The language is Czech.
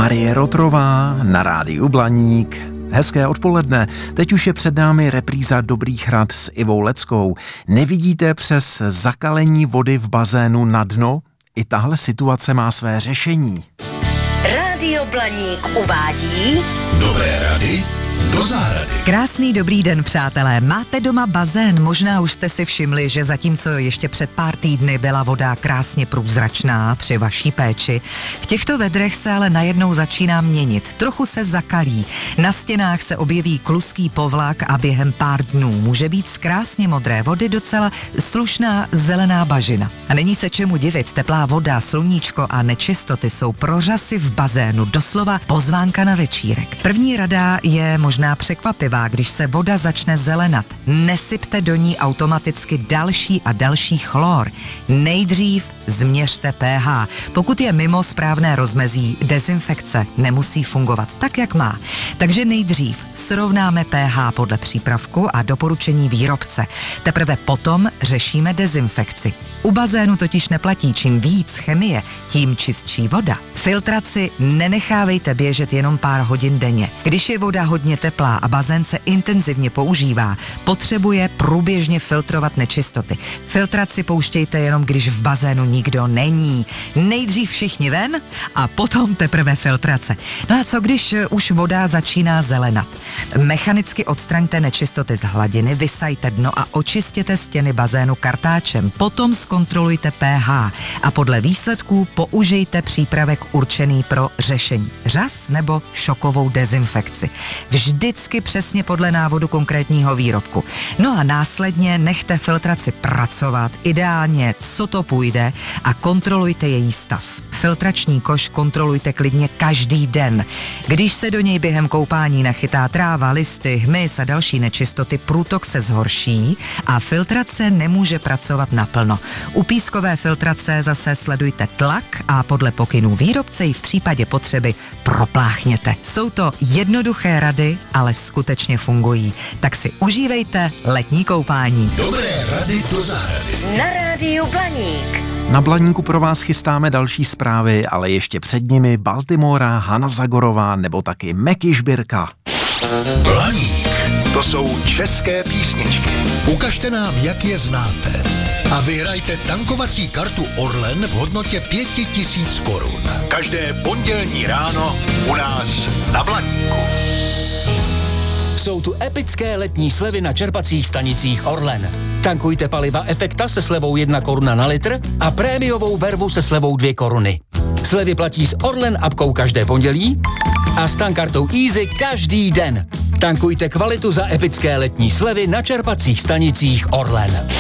Marie Rotrová na rádiu Blaník. Hezké odpoledne. Teď už je před námi repríza Dobrých rad s Ivou Leckou. Nevidíte přes zakalení vody v bazénu na dno? I tahle situace má své řešení. Rádio Blaník uvádí Dobré rady do zahrady. Krásný dobrý den, přátelé. Máte doma bazén? Možná už jste si všimli, že zatímco ještě před pár týdny byla voda krásně průzračná při vaší péči, v těchto vedrech se ale najednou začíná měnit. Trochu se zakalí. Na stěnách se objeví kluský povlak a během pár dnů může být z krásně modré vody docela slušná zelená bažina. A není se čemu divit, teplá voda, sluníčko a nečistoty jsou pro řasy v bazénu doslova pozvánka na večírek. První rada je možná překvapivá, když se voda začne zelenat. Nesypte do ní automaticky další a další chlor. Nejdřív změřte pH. Pokud je mimo správné rozmezí, dezinfekce nemusí fungovat tak, jak má. Takže nejdřív srovnáme pH podle přípravku a doporučení výrobce. Teprve potom řešíme dezinfekci. U bazénu totiž neplatí čím víc chemie, tím čistší voda. Filtraci nenechávejte běžet jenom pár hodin denně. Když je voda hodně teplá a bazén se intenzivně používá, potřebuje průběžně filtrovat nečistoty. Filtraci pouštějte jenom, když v bazénu nikdo není. Nejdřív všichni ven a potom teprve filtrace. No a co když už voda začíná zelenat? Mechanicky odstraňte nečistoty z hladiny, vysajte dno a očistěte stěny bazénu kartáčem. Potom zkontrolujte pH a podle výsledků použijte přípravek určený pro řešení řas nebo šokovou dezinfekci. Vždycky přesně podle návodu konkrétního výrobku. No a následně nechte filtraci pracovat, ideálně co to půjde, a kontrolujte její stav. Filtrační koš kontrolujte klidně každý den. Když se do něj během koupání nachytá tráva, listy, hmyz a další nečistoty, průtok se zhorší a filtrace nemůže pracovat naplno. U pískové filtrace zase sledujte tlak a podle pokynů výrobce ji v případě potřeby propláchněte. Jsou to jednoduché rady, ale skutečně fungují. Tak si užívejte letní koupání. Dobré rady do zahrady. na rádiu Blaník. Na Blaníku pro vás chystáme další zprávy, ale ještě před nimi Baltimora, Hana Zagorová nebo taky Meky Žbirka. Blaník, to jsou české písničky. Ukažte nám, jak je znáte. A vyhrajte tankovací kartu Orlen v hodnotě 5000 korun. Každé pondělní ráno u nás na Blaníku. Jsou tu epické letní slevy na čerpacích stanicích Orlen. Tankujte paliva Efekta se slevou 1 koruna na litr a prémiovou vervu se slevou 2 koruny. Slevy platí s Orlen apkou každé pondělí a s tankartou Easy každý den. Tankujte kvalitu za epické letní slevy na čerpacích stanicích Orlen.